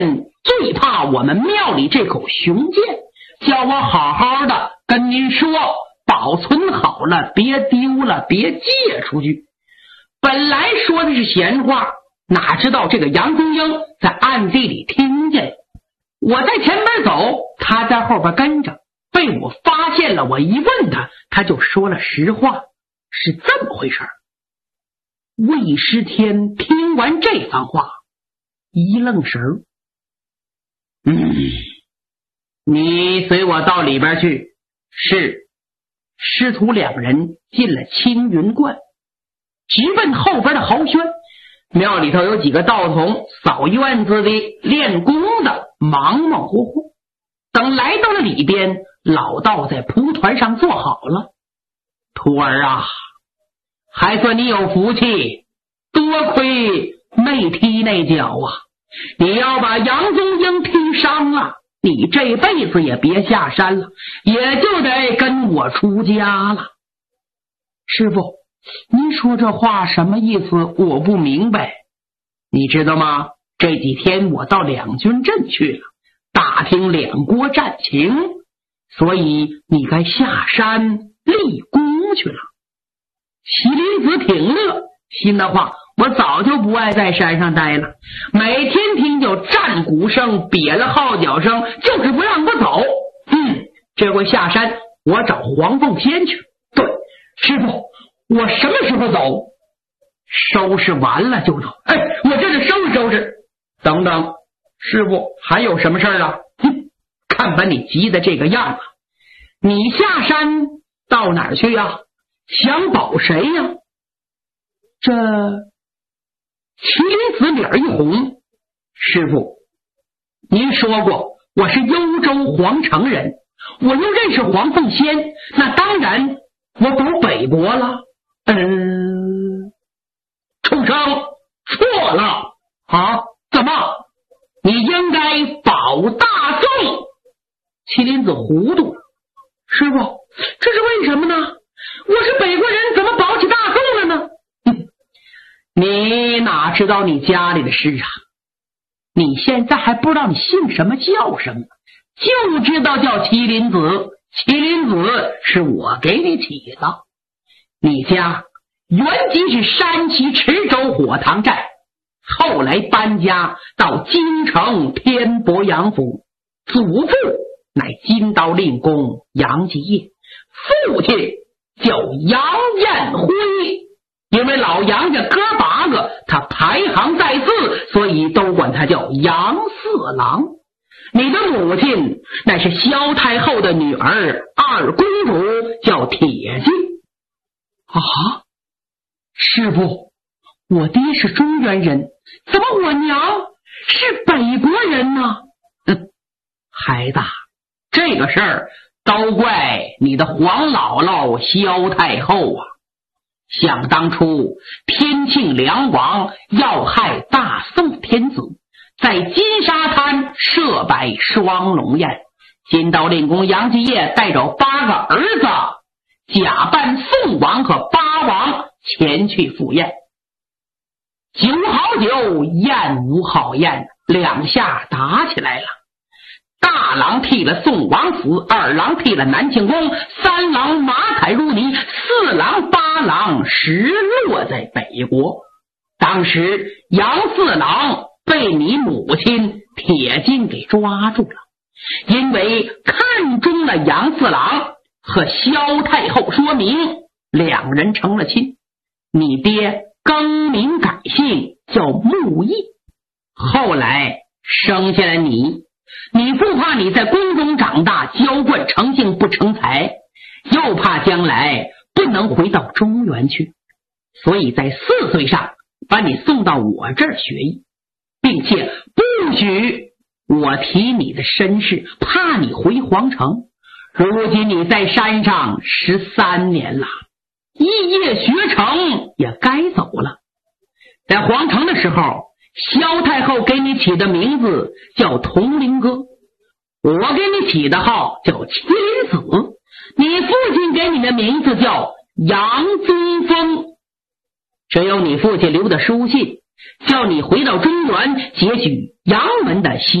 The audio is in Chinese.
最怕我们庙里这口雄剑，叫我好好的跟您说，保存好了，别丢了，别借出去。本来说的是闲话，哪知道这个杨宗英在暗地里听见，我在前边走，他在后边跟着，被我发现了。我一问他，他就说了实话，是这么回事。魏师天听完这番话，一愣神儿。你随我到里边去。是。师徒两人进了青云观，直奔后边的豪轩。庙里头有几个道童扫院子的、练功的，忙忙活活。等来到了里边，老道在蒲团上坐好了。徒儿啊，还算你有福气，多亏没踢那脚啊！你要把杨宗英踢伤了，你这辈子也别下山了，也就得跟我出家了。师父，您说这话什么意思？我不明白。你知道吗？这几天我到两军阵去了，打听两国战情，所以你该下山立功去了。麒麟子挺乐，心的话，我早就不爱在山上待了，每天听见战鼓声、瘪了号角声，就是不让我走。这回下山，我找黄凤仙去。对，师父，我什么时候走？收拾完了就走。我这就收拾收拾。等等，师父还有什么事啊？看把你急的这个样啊！你下山到哪儿去呀？想保谁呀？这麒麟子脸一红，师父，您说过我是幽州皇城人，我又认识黄凤仙，那当然我保北国了。畜生，错了啊！怎么？你应该保大宋。麒麟子糊涂了，师父，这是为什么呢？我是北国人，怎么保起大宋了呢？你哪知道你家里的事啊？你现在还不知道你姓什么叫什么，就知道叫麒麟子。麒麟子是我给你起的。你家原籍是山西池州火塘寨，后来搬家到京城天伯阳府，祖父乃金刀令公杨继业，父亲叫杨彦辉。因为老杨家哥8个，他排行在4，所以都管他叫杨四郎。你的母亲乃是萧太后的女儿二公主，叫铁骑。啊，师父，我爹是中原人，怎么我娘是北国人呢？孩子，这个事儿都怪你的黄姥姥萧太后啊！想当初天庆梁王要害大宋天子，在金沙滩设摆双龙宴，金刀令公杨继业带着8个儿子，假扮宋王和八王前去赴宴。酒好酒，宴无好宴，两下打起来了。大郎替了宋王死，二郎替了南庆宫，三郎马踩入泥，四郎八郎实落在北国。当时杨四郎被你母亲铁金给抓住了，因为看中了杨四郎，和萧太后说明，两人成了亲。你爹更名改姓叫穆义，后来生下了你。你不怕你在宫中长大，娇惯成性不成才，又怕将来不能回到中原去，所以在4岁上把你送到我这儿学艺，并且不许我提你的身世，怕你回皇城。如今你在山上13年了，一夜学成也该走了。在皇城的时候，萧太后给你起的名字叫铜铃哥，我给你起的号叫麒麟子，你父亲给你的名字叫杨宗峰。只有你父亲留的书信，叫你回到中原，也许杨门的西